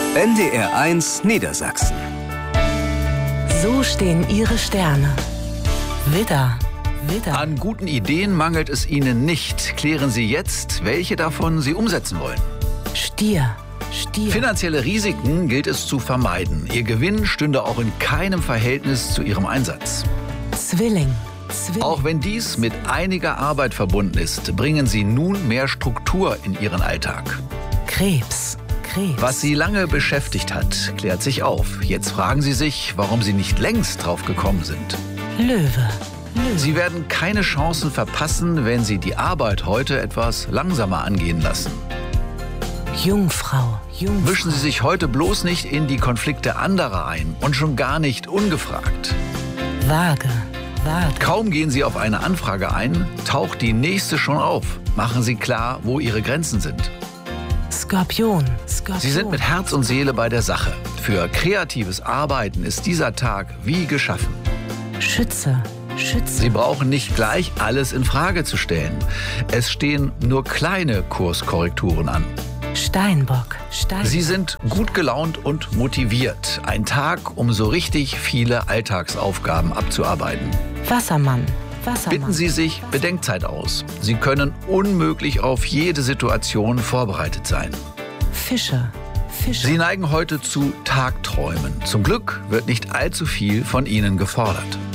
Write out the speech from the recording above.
NDR1 Niedersachsen. So stehen Ihre Sterne. Widder, Widder. An guten Ideen mangelt es Ihnen nicht. Klären Sie jetzt, welche davon Sie umsetzen wollen. Stier, Stier. Finanzielle Risiken gilt es zu vermeiden. Ihr Gewinn stünde auch in keinem Verhältnis zu Ihrem Einsatz. Zwilling, Zwilling. Auch wenn dies mit einiger Arbeit verbunden ist, bringen Sie nun mehr Struktur in Ihren Alltag. Krebs, Krebs. Was Sie lange beschäftigt hat, klärt sich auf. Jetzt fragen Sie sich, warum Sie nicht längst drauf gekommen sind. Löwe, Löwe. Sie werden keine Chancen verpassen, wenn Sie die Arbeit heute etwas langsamer angehen lassen. Jungfrau, Jungfrau. Mischen Sie sich heute bloß nicht in die Konflikte anderer ein und schon gar nicht ungefragt. Waage, Waage. Kaum gehen Sie auf eine Anfrage ein, taucht die nächste schon auf. Machen Sie klar, wo Ihre Grenzen sind. Skorpion, Skorpion. Sie sind mit Herz und Seele bei der Sache. Für kreatives Arbeiten ist dieser Tag wie geschaffen. Schütze, Schütze. Sie brauchen nicht gleich alles in Frage zu stellen. Es stehen nur kleine Kurskorrekturen an. Steinbock, Steinbock. Sie sind gut gelaunt und motiviert. Ein Tag, um so richtig viele Alltagsaufgaben abzuarbeiten. Wassermann, Wassermann. Bitten Sie sich Bedenkzeit aus. Sie können unmöglich auf jede Situation vorbereitet sein. Fische, Fische. Sie neigen heute zu Tagträumen. Zum Glück wird nicht allzu viel von Ihnen gefordert.